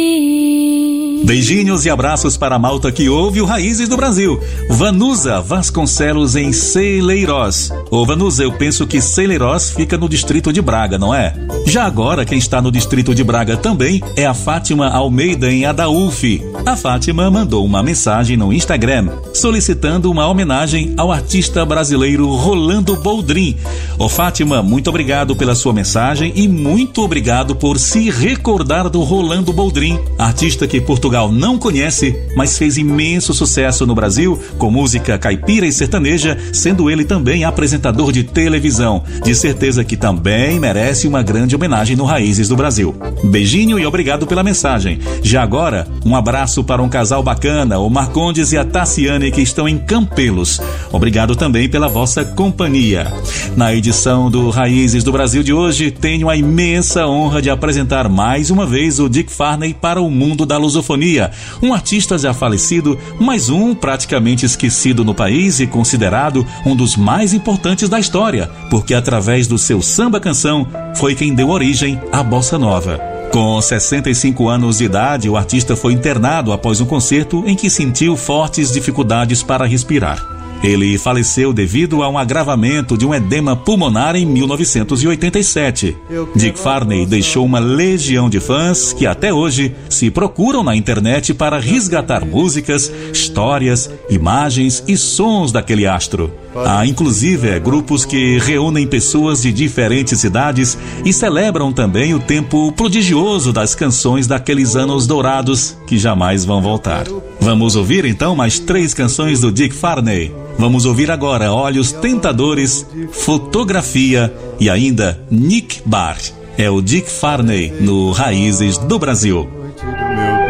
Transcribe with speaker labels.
Speaker 1: Beijinhos e abraços para a malta que ouve o Raízes do Brasil. Vanusa Vasconcelos em Celeiros. Ô Vanusa, eu penso que Celeiros fica no distrito de Braga, não é? Já agora, quem está no distrito de Braga também é a Fátima Almeida em Adaúf. A Fátima mandou uma mensagem no Instagram solicitando uma homenagem ao artista brasileiro Rolando Boldrin. Ô Fátima, muito obrigado pela sua mensagem e muito obrigado por se recordar do Rolando Boldrin, artista que Portugal não conhece, mas fez imenso sucesso no Brasil com música caipira e sertaneja, sendo ele também apresentador de televisão. De certeza que também merece uma grande homenagem no Raízes do Brasil. Beijinho e obrigado pela mensagem. Já agora, um abraço para um casal bacana, o Marcondes e a Tassiane, que estão em Campelos. Obrigado também pela vossa companhia. Na edição do Raízes do Brasil de hoje, tenho a imensa honra de apresentar mais uma vez o Dick Farney para o mundo da lusofonia. Um artista já falecido, mas um praticamente esquecido no país e considerado um dos mais importantes da história, porque através do seu samba-canção foi quem deu origem à bossa nova. Com 65 anos de idade, o artista foi internado após um concerto em que sentiu fortes dificuldades para respirar. Ele faleceu devido a um agravamento de um edema pulmonar em 1987. Dick Farney deixou uma legião de fãs que até hoje se procuram na internet para resgatar músicas, histórias, imagens e sons daquele astro. Há inclusive grupos que reúnem pessoas de diferentes idades e celebram também o tempo prodigioso das canções daqueles anos dourados que jamais vão voltar. Vamos ouvir então mais 3 canções do Dick Farney. Vamos ouvir agora Olhos Tentadores, Fotografia e ainda Nick Barr. É o Dick Farney no Raízes do Brasil.